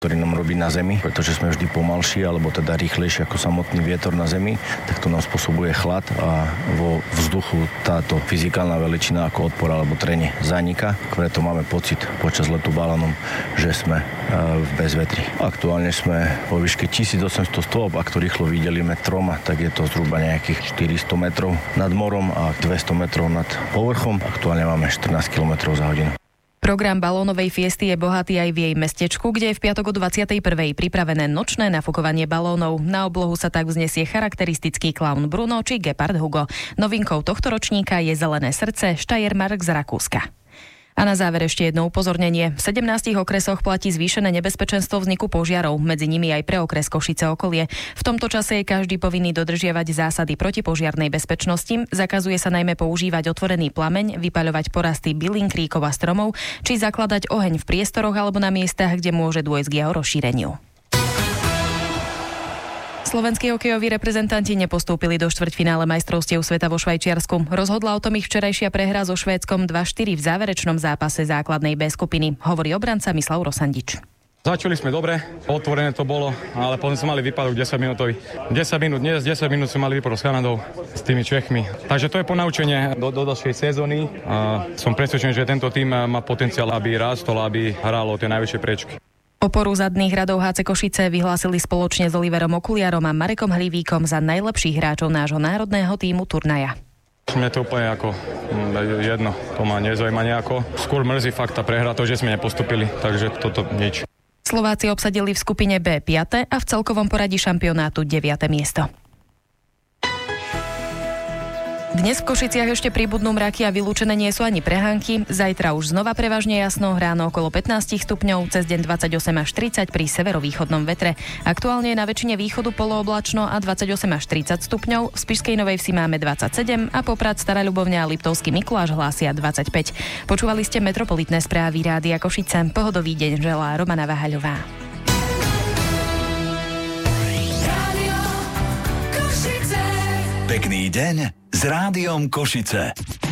ktorý nám robí na zemi, pretože sme vždy pomalší alebo teda rýchlejší ako samotný vietor na zemi, tak to nám spôsobuje chlad a vo vzduchu táto fyzikálna veličina ako odpor alebo trenie zanika. Preto máme pocit počas letu balónom, že sme v bezvetri. Aktuálne sme vo výške 1800 stôp, ak to rýchlo vydelíme troma, tak je to zhruba nejakých 400 metrov nad morom a 200 metrov nad povrchom. Aktuálne máme 14 km za hodinu. Program balónovej fiesty je bohatý aj v jej mestečku, kde je v piatok o 21. pripravené nočné nafukovanie balónov. Na oblohu sa tak vznesie charakteristický klaun Bruno či gepard Hugo. Novinkou tohto ročníka je Zelené srdce Steiermark z Rakúska. A na záver ešte jedno upozornenie. V 17 okresoch platí zvýšené nebezpečenstvo vzniku požiarov, medzi nimi aj pre okres Košice okolie. V tomto čase je každý povinný dodržiavať zásady protipožiarnej bezpečnosti. Zakazuje sa najmä používať otvorený plameň, vypaľovať porasty bylín, kríkov a stromov, či zakladať oheň v priestoroch alebo na miestach, kde môže dôjsť k jeho rozšíreniu. Slovenskí hokejoví reprezentanti nepostúpili do štvrťfinále majstrovstiev sveta vo Švajčiarsku. Rozhodla o tom ich včerajšia prehra so Švédskom 2-4 v záverečnom zápase základnej B skupiny. Hovorí obranca Mislav Rosandič. Začali sme dobre, otvorené to bolo, ale potom sme mali výpadok 10 minútový. 10 minút dnes, 10 minút sme mali výpadok s Kanadou, s tými Čechmi. Takže to je ponaučenie do ďalšej sezóny a som presvedčený, že tento tým má potenciál, aby rástol, aby hral o tie najvyššie priečky. Oporu zadných radov HC Košice vyhlásili spoločne s Oliverom Okuliarom a Marekom Hlivíkom za najlepších hráčov nášho národného tímu turnaja. Mne to úplne ako jedno, to ma nezaujíma nejako. Skôr mrzí fakt tá prehra, to, že sme nepostupili, takže toto nič. Slováci obsadili v skupine B 5. a v celkovom poradí šampionátu 9. miesto. Dnes v Košiciach ešte pribudnú mraky a vylúčené nie sú ani prehánky. Zajtra už znova prevažne jasno, ráno okolo 15 stupňov, cez deň 28 až 30 pri severovýchodnom vetre. Aktuálne je na väčšine východu polooblačno a 28 až 30 stupňov. V Spišskej Novej Vsi máme 27 a Poprad, Stará Ľubovňa a Liptovský Mikuláš hlásia 25. Počúvali ste metropolitné správy Rádia Košice. Pohodový deň želá Romana Vahaľová. Pekný deň s Rádiom Košice.